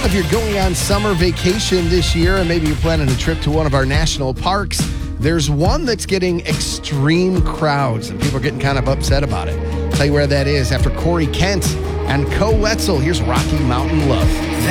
If you're going on summer vacation this year and maybe you're planning a trip to one of our national parks, there's one that's getting extreme crowds and people are getting kind of upset about it. I'll tell you where that is after Corey Kent and Co Wetzel. Here's Rocky Mountain Love.